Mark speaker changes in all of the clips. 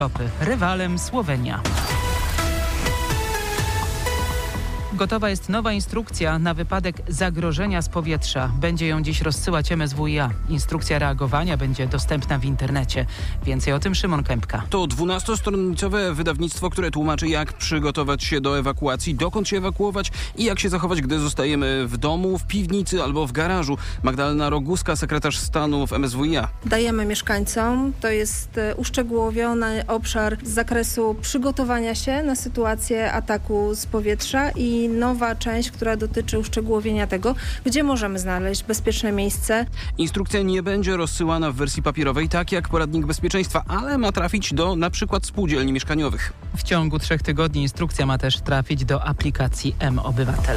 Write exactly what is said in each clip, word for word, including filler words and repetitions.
Speaker 1: Europy. Rywalem Słowenia. Gotowa jest nowa instrukcja na wypadek zagrożenia z powietrza. Będzie ją dziś rozsyłać M S W i A. Instrukcja reagowania będzie dostępna w internecie. Więcej o tym Szymon Kępka.
Speaker 2: To dwunastostronicowe wydawnictwo, które tłumaczy, jak przygotować się do ewakuacji, dokąd się ewakuować i jak się zachować, gdy zostajemy w domu, w piwnicy albo w garażu. Magdalena Roguska, sekretarz stanu w M S W i A.
Speaker 3: Dajemy mieszkańcom, to jest uszczegółowiony obszar z zakresu przygotowania się na sytuację ataku z powietrza i nowa część, która dotyczy uszczegółowienia tego, gdzie możemy znaleźć bezpieczne miejsce.
Speaker 2: Instrukcja nie będzie rozsyłana w wersji papierowej, tak jak poradnik bezpieczeństwa, ale ma trafić do na przykład spółdzielni mieszkaniowych.
Speaker 1: W ciągu trzech tygodni instrukcja ma też trafić do aplikacji M-Obywatel.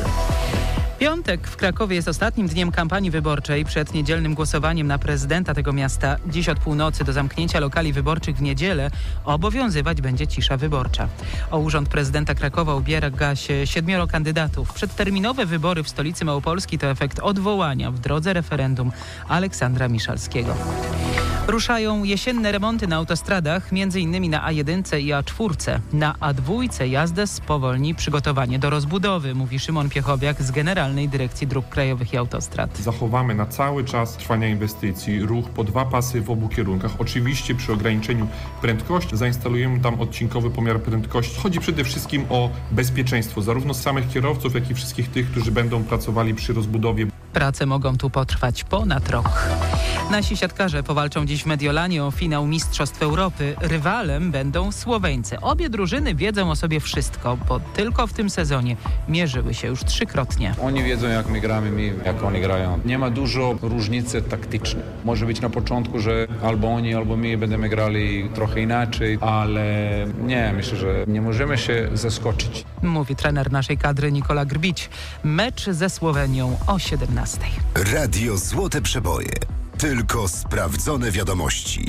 Speaker 1: Piątek w Krakowie jest ostatnim dniem kampanii wyborczej przed niedzielnym głosowaniem na prezydenta tego miasta. Dziś od północy do zamknięcia lokali wyborczych w niedzielę obowiązywać będzie cisza wyborcza. O urząd prezydenta Krakowa ubiega się siedmioro kandydatów. Przedterminowe wybory w stolicy Małopolski to efekt odwołania w drodze referendum Aleksandra Miszalskiego. Ruszają jesienne remonty na autostradach, między innymi na A jeden i A cztery. Na A dwa jazdę spowolni przygotowanie do rozbudowy, mówi Szymon Piechowiak z Generalnej Dyrekcji Dróg Krajowych i Autostrad.
Speaker 4: Zachowamy na cały czas trwania inwestycji ruch po dwa pasy w obu kierunkach. Oczywiście przy ograniczeniu prędkości zainstalujemy tam odcinkowy pomiar prędkości. Chodzi przede wszystkim o bezpieczeństwo zarówno samych kierowców, jak i wszystkich tych, którzy będą pracowali przy rozbudowie.
Speaker 1: Prace mogą tu potrwać ponad rok. Nasi siatkarze powalczą dziś w Mediolanie o finał Mistrzostw Europy. Rywalem będą Słoweńcy. Obie drużyny wiedzą o sobie wszystko, bo tylko w tym sezonie mierzyły się już trzykrotnie.
Speaker 5: Oni wiedzą, jak my gramy, my, jak oni grają. Nie ma dużo różnicy taktycznej. Może być na początku, że albo oni, albo my będziemy grali trochę inaczej, ale nie, myślę, że nie możemy się zaskoczyć.
Speaker 1: Mówi trener naszej kadry Nikola Grbić. Mecz ze Słowenią o siedemnastej.
Speaker 6: Radio Złote Przeboje. Tylko sprawdzone wiadomości.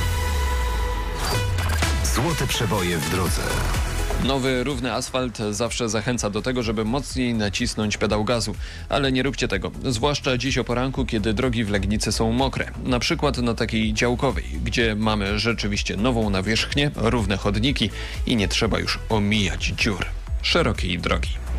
Speaker 6: Złote Przeboje w drodze.
Speaker 7: Nowy, równy asfalt zawsze zachęca do tego, żeby mocniej nacisnąć pedał gazu. Ale nie róbcie tego, zwłaszcza dziś o poranku, kiedy drogi w Legnicy są mokre. Na przykład na takiej działkowej, gdzie mamy rzeczywiście nową nawierzchnię, równe chodniki i nie trzeba już omijać dziur szerokiej drogi.